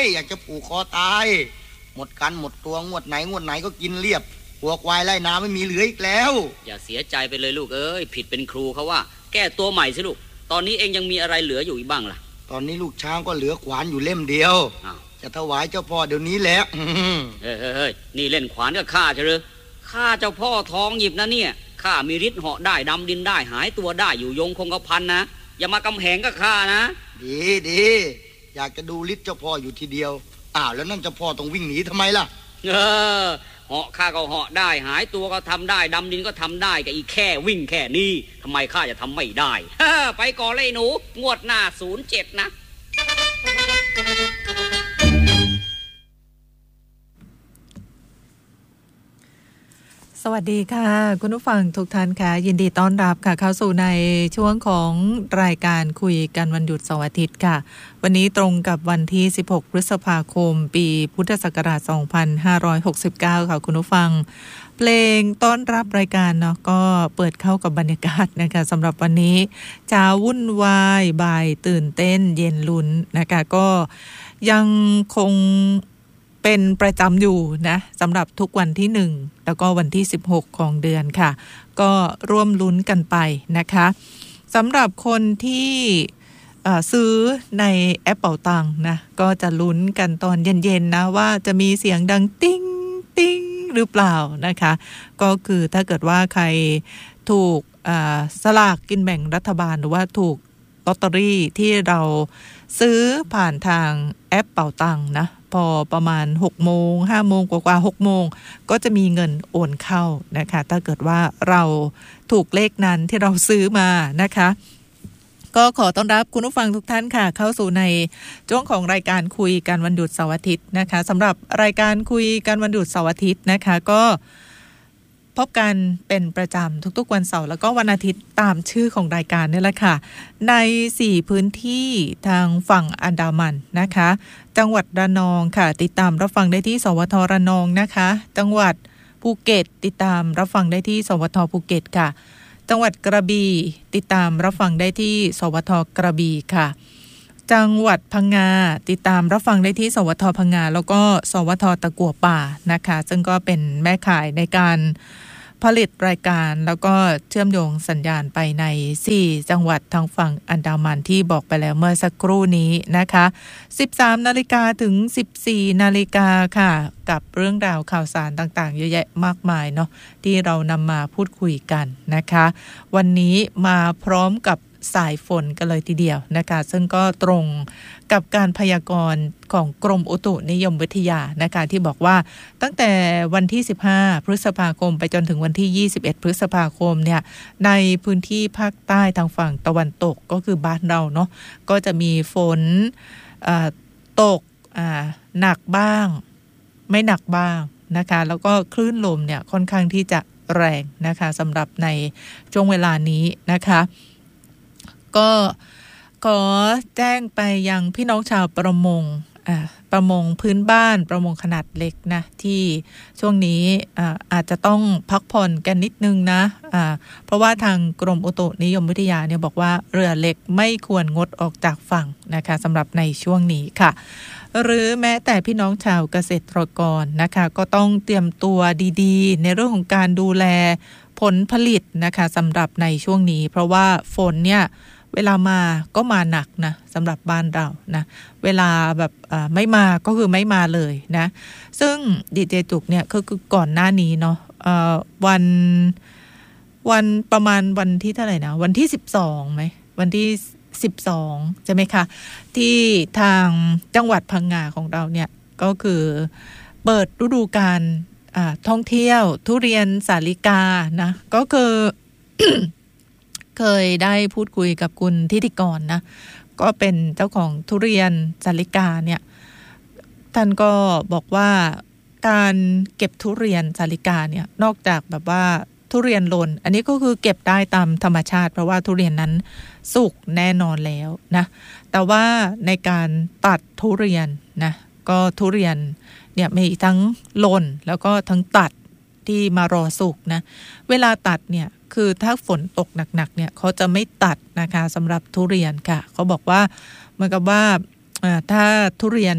อยากจะผูกคอตายหมดกันหมดตัวงวดไหนก็กินเรียบหัวควายไล่นาไม่มีเหลืออีกแล้วอย่าเสียใจไปเลยลูกเอ้ยผิดเป็นครูเขาว่าแก้ตัวใหม่สิลูกตอนนี้เองยังมีอะไรเหลืออยู่อีกบ้างล่ะตอนนี้ลูกช้างก็เหลือขวานอยู่เล่มเดียวจะถวายเจ้าพ่อเดี๋ยวนี้แหละเฮ้ยนี่เล่นขวานกับข้าใช่หรือข้าเจ้าพ่อทองหยิบนะเนี่ยข้ามีฤทธิ์เหาะได้ดำดินได้หายตัวได้อยู่ยงคงกระพันนะอย่ามากำแหงกับข้านะดีอยากจะดูฤทธิ์เจ้าพ่ออยู่ทีเดียวแล้วนั่นเจ้าพ่อต้องวิ่งหนีทำไมล่ะเหาะข้าก็เหาะได้หายตัวก็ทำได้ดำดินก็ทำได้กับอีแค่วิ่งแค่นี้ทำไมข้าจะทำไม่ได้ไปก่อนเลยหนูงวดหน้า07นะสวัสดีค่ะคุณผู้ฟังทุกท่านค่ะยินดีต้อนรับค่ะเข้าสู่ในช่วงของรายการคุยกันวันหยุดเสาร์อาทิตย์ค่ะวันนี้ตรงกับวันที่16พฤษภาคมปีพุทธศักราช2569ค่ะคุณผู้ฟังเพลงต้อนรับรายการเนาะก็เปิดเข้ากับบรรยากาศนะคะสำหรับวันนี้เช้าวุ่นวายบ่ายตื่นเต้นเย็นลุ้นนะคะก็ยังคงเป็นประจำอยู่นะสำหรับทุกวันที่1แล้วก็วันที่16ของเดือนค่ะก็ร่วมลุ้นกันไปนะคะสำหรับคนที่ซื้อในแอปเป๋าตังค์นะก็จะลุ้นกันตอนเย็นๆนะว่าจะมีเสียงดังติ้งติ้งหรือเปล่านะคะก็คือถ้าเกิดว่าใครถูกสลากกินแบ่งรัฐบาลหรือว่าถูกลอตเตอรี่ที่เราซื้อผ่านทางแอปเป๋าตังค์นะพอประมาณ6โมง5โมงกว่า6โมงก็จะมีเงินโอนเข้านะคะถ้าเกิดว่าเราถูกเลขนั้นที่เราซื้อมานะคะก็ขอต้อนรับคุณผู้ฟังทุกท่านค่ะเข้าสู่ในช่วงของรายการคุยกันวันหยุดเสาร์อาทิตย์นะคะสำหรับรายการคุยกันวันหยุดเสาร์อาทิตย์นะคะก็พบกันเป็นประจำทุกๆวันเสาร์แล้วก็วันอาทิตย์ตามชื่อของรายการนี่แหละค่ะใน4พื้นที่ทางฝั่งอันดามันนะคะจังหวัดระนองค่ะติดตามรับฟังได้ที่สวทระนองนะคะจังหวัดภูเก็ตติดตามรับฟังได้ที่สวทภูเก็ตค่ะจังหวัดกระบี่ติดตามรับฟังได้ที่สวทกระบี่ค่ะจังหวัดพังงาติดตามรับฟังได้ที่สวทพังงาแล้วก็สวทตะกั่วป่านะคะซึ่งก็เป็นแม่ข่ายในการผลิตรายการแล้วก็เชื่อมโยงสัญญาณไปใน4จังหวัดทางฝั่งอันดามันที่บอกไปแล้วเมื่อสักครู่นี้นะคะ 13 นาฬิกาถึง 14 นาฬิกาค่ะกับเรื่องราวข่าวสารต่างๆเยอะแยะมากมายเนาะที่เรานำมาพูดคุยกันนะคะวันนี้มาพร้อมกับสายฝนกันเลยทีเดียวนะคะซึ่งก็ตรงกับการพยากรณ์ของกรมอุตุนิยมวิทยานะคะที่บอกว่าตั้งแต่วันที่15พฤษภาคมไปจนถึงวันที่21พฤษภาคมเนี่ยในพื้นที่ภาคใต้ทางฝั่งตะวันตกก็คือบ้านเราเนาะก็จะมีฝนตกหนักบ้างไม่หนักบ้างนะคะแล้วก็คลื่นลมเนี่ยค่อนข้างที่จะแรงนะคะสำหรับในช่วงเวลานี้นะคะก็ขอแจ้งไปยังพี่น้องชาวประมงพื้นบ้านประมงขนาดเล็กนะที่ช่วงนี้อาจจะต้องพักผ่อนกันนิดนึงนะเพราะว่าทางกรมอุตุนิยมวิทยาเนี่ยบอกว่าเรือเล็กไม่ควรงดออกจากฝั่งนะคะสำหรับในช่วงนี้ค่ะหรือแม้แต่พี่น้องชาวเกษตรกรนะคะก็ต้องเตรียมตัวดีๆในเรื่องของการดูแลผลผลิตนะคะสำหรับในช่วงนี้เพราะว่าฝนเนี่ยเวลามาก็มาหนักนะสำหรับบ้านเรานะเวลาแบบไม่มาก็คือไม่มาเลยนะซึ่งดีเจจุกเนี่ยก็คือก่อนหน้านี้เนาะวันประมาณวันที่เท่าไหร่นะวันที่12ไหมวันที่12ใช่ไหมคะที่ทางจังหวัดพังงาของเราเนี่ยก็คือเปิดฤดูกาลท่องเที่ยวทุเรียนสาลิกานะก็คือ เคยได้พูดคุยกับคุณทิติกรนะก็เป็นเจ้าของทุเรียนสาลิกาเนี่ยท่านก็บอกว่าการเก็บทุเรียนสาลิกาเนี่ยนอกจากแบบว่าทุเรียนหล่นอันนี้ก็คือเก็บได้ตามธรรมชาติเพราะว่าทุเรียนนั้นสุกแน่นอนแล้วนะแต่ว่าในการตัดทุเรียนนะก็ทุเรียนเนี่ยมีทั้งหล่นแล้วก็ทั้งตัดที่มารอสุกนะเวลาตัดเนี่ยคือถ้าฝนตกหนักๆเนี่ยเขาจะไม่ตัดนะคะสำหรับทุเรียนค่ะเขาบอกว่าเหมือนกับว่าถ้าทุเรียนแบบ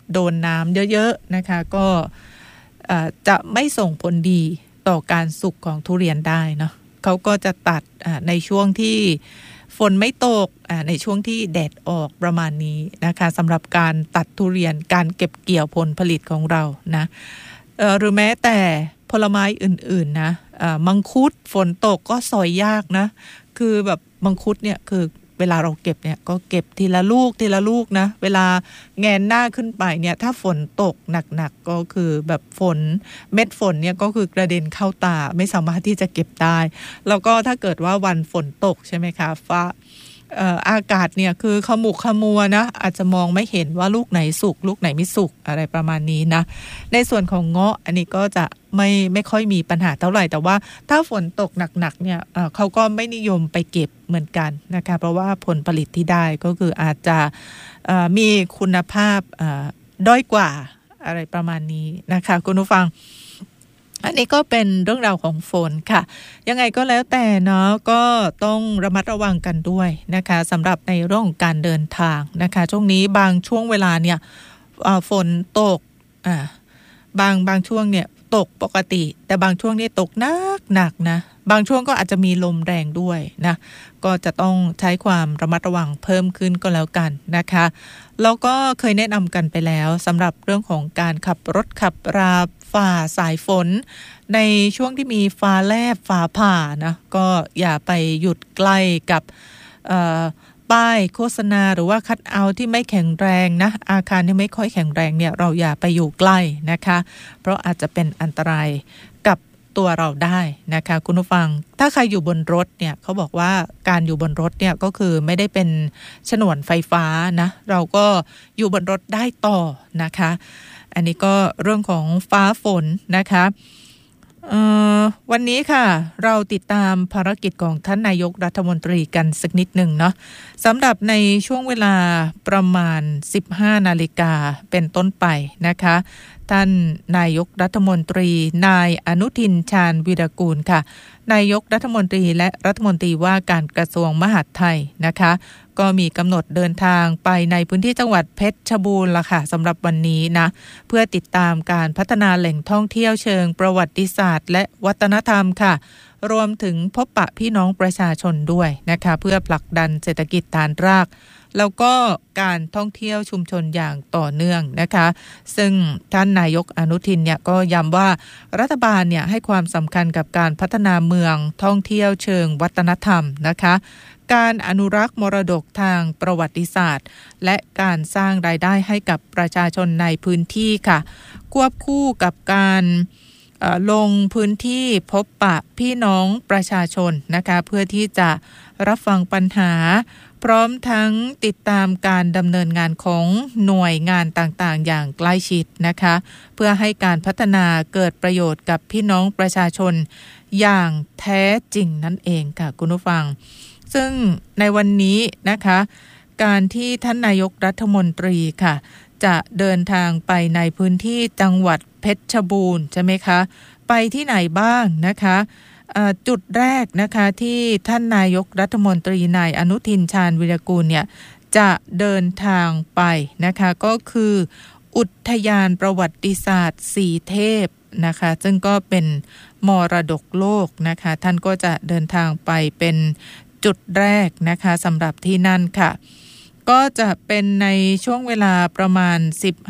โดนน้ำเยอะๆนะคะก็จะไม่ส่งผลดีต่อการสุกของทุเรียนได้เนาะเขาก็จะตัดในช่วงที่ฝนไม่ตกในช่วงที่แดดออกประมาณนี้นะคะสำหรับการตัดทุเรียนการเก็บเกี่ยวผลผลิตของเรานะหรือแม้แต่ผลไม้อื่นๆนะมังคุดฝนตกก็สอยยากนะคือแบบมังคุดเนี่ยคือเวลาเราเก็บเนี่ยก็เก็บทีละลูกทีละลูกนะเวลาแงนหน้าขึ้นไปเนี่ยถ้าฝนตกหนักๆก็คือแบบเม็ดฝนเนี่ยก็คือกระเด็นเข้าตาไม่สามารถที่จะเก็บได้แล้วก็ถ้าเกิดว่าวันฝนตกใช่ไหมคะฟ้าอากาศเนี่ยคือขมุกขมัวนะอาจจะมองไม่เห็นว่าลูกไหนสุกลูกไหนไม่สุกอะไรประมาณนี้นะในส่วนของเงาะอันนี้ก็จะไม่ค่อยมีปัญหาเท่าไหร่แต่ว่าถ้าฝนตกหนักๆเนี่ยเขาก็ไม่นิยมไปเก็บเหมือนกันนะคะเพราะว่าผลผลิตที่ได้ก็คืออาจจะมีคุณภาพด้อยกว่าอะไรประมาณนี้นะคะคุณผู้ฟังอันนี้ก็เป็นเรื่องราวของฝนค่ะยังไงก็แล้วแต่เนาะก็ต้องระมัดระวังกันด้วยนะคะสำหรับในเรื่องของการเดินทางนะคะช่วงนี้บางช่วงเวลาเนี่ยฝนตกบางช่วงเนี่ยตกปกติแต่บางช่วงนี่ตกหนักนะบางช่วงก็อาจจะมีลมแรงด้วยนะก็จะต้องใช้ความระมัดระวังเพิ่มขึ้นก็แล้วกันนะคะแล้วก็เคยแนะนำกันไปแล้วสำหรับเรื่องของการขับรถขับราฝ่าสายฝนในช่วงที่มีฟ้าแลบฟ้าผ่านะก็อย่าไปหยุดใกล้กับป้ายโฆษณาหรือว่าคัทเอาท์ที่ไม่แข็งแรงนะอาคารที่ไม่ค่อยแข็งแรงเนี่ยเราอย่าไปอยู่ใกล้นะคะเพราะอาจจะเป็นอันตรายกับตัวเราได้นะคะคุณผู้ฟังถ้าใครอยู่บนรถเนี่ยเขาบอกว่าการอยู่บนรถเนี่ยก็คือไม่ได้เป็นฉนวนไฟฟ้านะเราก็อยู่บนรถได้ต่อนะคะอันนี้ก็เรื่องของฟ้าฝนนะคะวันนี้ค่ะเราติดตามภารกิจของท่านนายกรัฐมนตรีกันสักนิดหนึ่งเนาะสำหรับในช่วงเวลาประมาณ 15 นาฬิกาเป็นต้นไปนะคะท่านนายกรัฐมนตรีนายอนุทินชาญวีรกูลค่ะนายกรัฐมนตรีและรัฐมนตรีว่าการกระทรวงมหาดไทยนะคะก็มีกำหนดเดินทางไปในพื้นที่จังหวัดเพชรบูรณ์ละค่ะสำหรับวันนี้นะเพื่อติดตามการพัฒนาแหล่งท่องเที่ยวเชิงประวัติศาสตร์และวัฒนธรรมค่ะรวมถึงพบปะพี่น้องประชาชนด้วยนะคะเพื่อผลักดันเศรษฐกิจฐานรากแล้วก็การท่องเที่ยวชุมชนอย่างต่อเนื่องนะคะซึ่งท่านนายกอนุทินเนี่ยก็ย้ำว่ารัฐบาลเนี่ยให้ความสำคัญกับการพัฒนาเมืองท่องเที่ยวเชิงวัฒนธรรมนะคะการอนุรักษ์มรดกทางประวัติศาสตร์และการสร้างรายได้ให้กับประชาชนในพื้นที่ค่ะควบคู่กับการลงพื้นที่พบปะพี่น้องประชาชนนะคะเพื่อที่จะรับฟังปัญหาพร้อมทั้งติดตามการดำเนินงานของหน่วยงานต่างๆอย่างใกล้ชิดนะคะเพื่อให้การพัฒนาเกิดประโยชน์กับพี่น้องประชาชนอย่างแท้จริงนั่นเองค่ะคุณผู้ฟังซึ่งในวันนี้นะคะการที่ท่านนายกรัฐมนตรีค่ะจะเดินทางไปในพื้นที่จังหวัดเพชรบูรณ์ใช่ไหมคะไปที่ไหนบ้างนะคะจุดแรกนะคะที่ท่านนายกรัฐมนตรีนายอนุทินชาญวีรกูลเนี่ยจะเดินทางไปนะคะก็คืออุทยานประวัติศาสตร์สีเทพนะคะซึ่งก็เป็นมรดกโลกนะคะท่านก็จะเดินทางไปเป็นจุดแรกนะคะสำหรับที่นั่นค่ะก็จะเป็นในช่วงเวลาประมาณ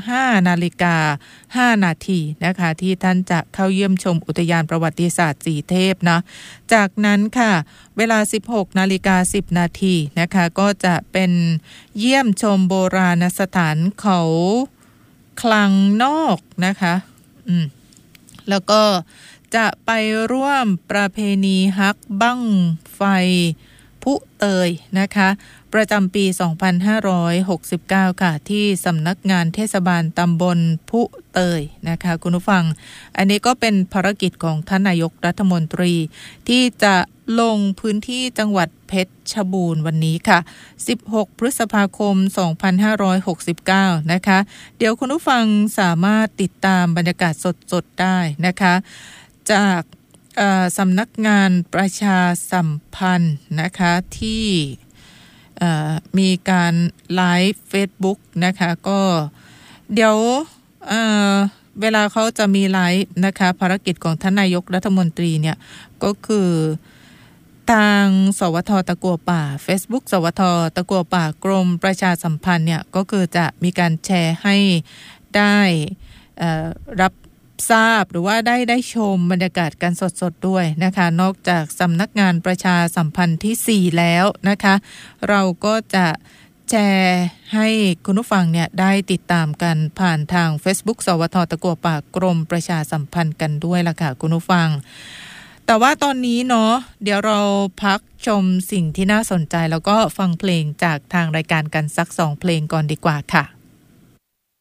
15:05 นาทีนะคะที่ท่านจะเข้าเยี่ยมชมอุทยานประวัติศาสตร์สีเทพนะจากนั้นค่ะเวลา 16:10 นาทีนะคะก็จะเป็นเยี่ยมชมโบราณสถานเขาคลังนอกนะคะแล้วก็จะไปร่วมประเพณีฮักบั้งไฟพุเตยนะคะประจำปี 2569 ค่ะที่สำนักงานเทศบาลตำบลพุเตยนะคะคุณผู้ฟังอันนี้ก็เป็นภารกิจของท่านนายกรัฐมนตรีที่จะลงพื้นที่จังหวัดเพชรบูรณ์วันนี้ค่ะ16 พฤษภาคม 2569 นะคะเดี๋ยวคุณผู้ฟังสามารถติดตามบรรยากาศสดๆได้นะคะจากสำนักงานประชาสัมพันธ์นะคะที่มีการไลฟ์ Facebook นะคะก็เดี๋ยวเวลาเขาจะมีไลฟ์นะคะภารกิจของท่านนายกรัฐมนตรีเนี่ยก็คือทางสวท.ตะกัวป่า Facebook สวท.ตะกัวป่ากรมประชาสัมพันธ์เนี่ยก็คือจะมีการแชร์ให้ได้รับทราบหรือว่าได้ชมบรรยากาศกันสดๆด้วยนะคะนอกจากสำนักงานประชาสัมพันธ์ที่4แล้วนะคะเราก็จะแชร์ให้คุณผู้ฟังเนี่ยได้ติดตามกันผ่านทาง Facebook สวท.ตะกัวป่ากรมประชาสัมพันธ์กันด้วยล่ะค่ะคุณผู้ฟังแต่ว่าตอนนี้เนาะเดี๋ยวเราพักชมสิ่งที่น่าสนใจแล้วก็ฟังเพลงจากทางรายการกันสัก2เพลงก่อนดีกว่าค่ะ